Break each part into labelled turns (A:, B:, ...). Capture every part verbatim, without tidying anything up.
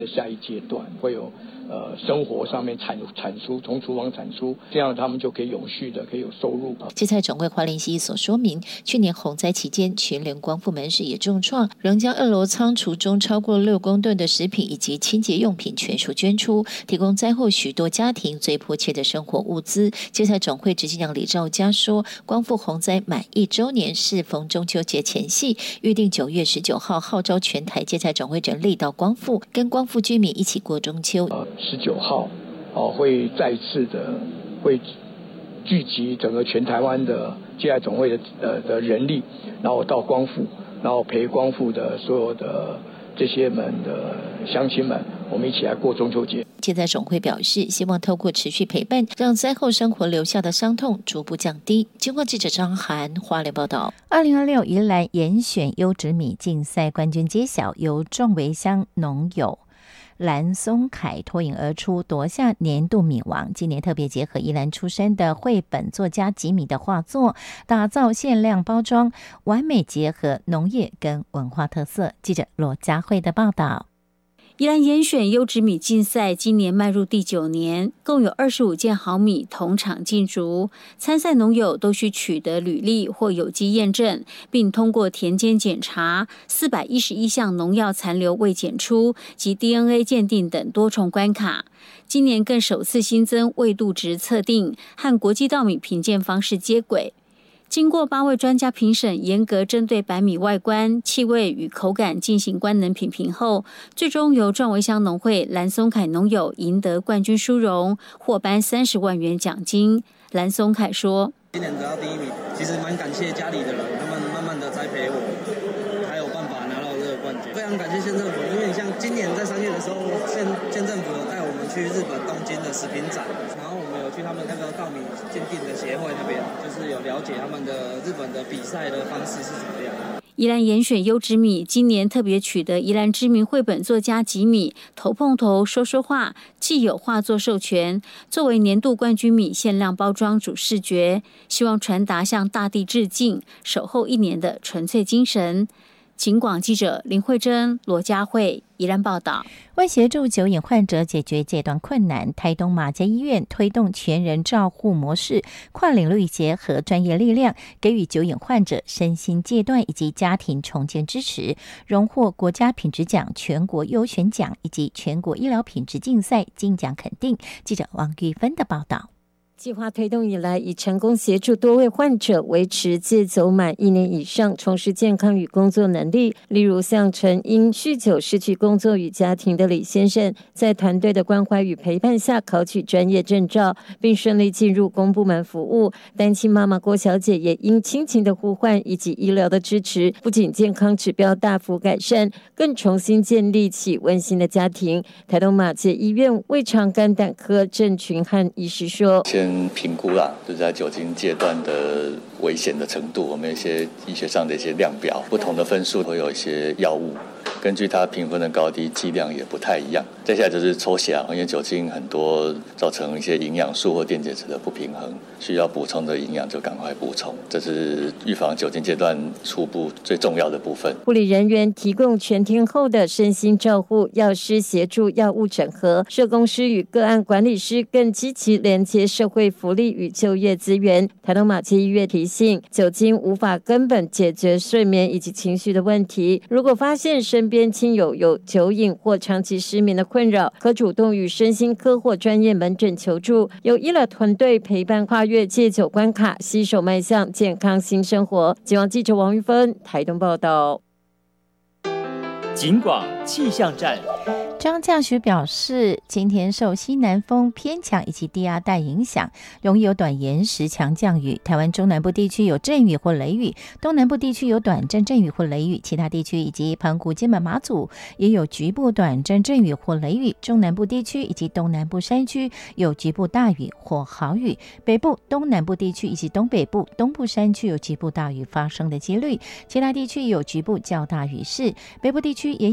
A: 下一阶段会有呃生活上面产产出，从厨房产出，这样他们就可以永续的可以有收入。
B: 芥菜种会花莲西所说明，去年洪灾期间，全联光复门市也重创，仍将二楼仓储中超过六公吨的食品以及清洁用品全数捐出，提供灾后许多家庭最迫切的生活物资。芥菜种会执行长李兆嘉说，光复洪灾满一周年，适逢中秋节前夕，预定九月十九号号召全台芥菜种会人力到光复，跟光复居民一起过中秋。
A: 呃，十九号哦会再次的会聚集整个全台湾的芥菜种会的呃的人力，然后到光复，然后陪光复的所有的这些们的乡亲们，我们一起来过中秋节。
B: 芥菜种会表示，希望透过持续陪伴，让灾后生活留下的伤痛逐步降低。经过记者张涵花莲报道。
C: 二零二六宜兰严选优质米竞赛冠军揭晓，由壮围乡农友蓝松凯脱颖而出，夺下年度米王。今年特别结合宜兰出身的绘本作家吉米的画作，打造限量包装，完美结合农业跟文化特色。记者罗佳慧的报道。
D: 宜兰严选优质米竞赛今年迈入第九年，共有二十五件好米同场竞逐。参赛农友都需取得履历或有机验证，并通过田间检查、四百一十一项农药残留未检出及 D N A 鉴定等多重关卡。今年更首次新增纬度值测定，和国际稻米评鉴方式接轨。经过八位专家评审，严格针对白米外观、气味与口感进行官能品评后，最终由壮围乡农会蓝松凯农友赢得冠军殊荣，获颁三十万元奖金。蓝松凯说：“
E: 今年得到第一名，其实蛮感谢家里的人，他们慢慢的栽培我，才有办法拿到这个冠军。非常感谢县政府，因为你像今年在三月的时候，县县政府有带我们去日本东京的食品展，然后我们有去他们那个稻米鉴定的协会那边，就是有了解他们的日本的比赛的方式是怎么样。”
D: 宜兰严选优质米今年特别取得宜兰知名绘本作家吉米头碰头说说话既有画作授权，作为年度冠军米限量包装主视觉，希望传达向大地致敬、守候一年的纯粹精神。警广记者林慧珍、罗佳慧宜兰报道。
C: 为协助酒瘾患者解决戒断困难，台东马偕医院推动全人照护模式，跨领域结合专业力量，给予酒瘾患者身心戒断以及家庭重建支持，荣获国家品质奖、全国优选奖以及全国医疗品质竞赛金奖肯定。记者王玉芬的报道。
F: 计划推动以来，已成功协助多位患者维持戒酒满一年以上，重拾健康与工作能力。例如，像曾因酗酒失去工作与家庭的李先生，在团队的关怀与陪伴下，考取专业证照，并顺利进入公部门服务。单亲妈妈郭小姐也因亲情的呼唤以及医疗的支持，不仅健康指标大幅改善，更重新建立起温馨的家庭。台东马偕医院胃肠肝胆科郑群汉医师说：“
G: 先评估啦，就是在酒精戒断的危险的程度，我们有一些医学上的一些量表，不同的分数会有一些药物，根据它评分的高低，剂量也不太一样。接下来就是抽血，因为酒精很多造成一些营养素或电解质的不平衡，需要补充的营养就赶快补充，这是预防酒精戒断初步最重要的部分。
F: 护理人员提供全天候的身心照护，药师协助药物整合，社工师与个案管理师更积极连接社会福利与就业资源。台东马偕医院提醒，酒精无法根本解决睡眠以及情绪的问题，如果发现身边亲友有酒瘾或长期失眠的困扰，可主动与身心科或专业门诊求助，由医疗团队陪伴跨越戒酒关卡，携手迈向健康新生活。警广记者王玉芬台东报道。
H: 警广气象站。
C: 中央气象局表示，今天受西南风偏强以及低压带影响，容易有短延时强降雨。台湾中南部地区有阵雨或雷雨，东南部地区有短暂阵雨或雷雨，其他地区以及澎湖、金门、马祖也有局部短暂阵雨或雷雨。中南部地区以及东南部山区有局部大雨或豪雨，北部、东南部地区以及东北部、东部山区有局部大雨发生的几率，其他地区有局部较大雨势。北部地区也有短延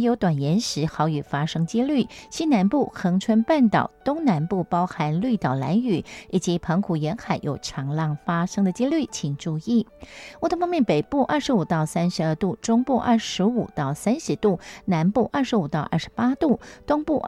C: 岩石豪雨发生几率，西南部恒春半岛、东南部包含绿岛兰屿以及澎湖沿海有长浪发生的几率，请注意。温度方面，北部二十五到三十二度，中部二十五到三十度，南部二十五到二十八度，东部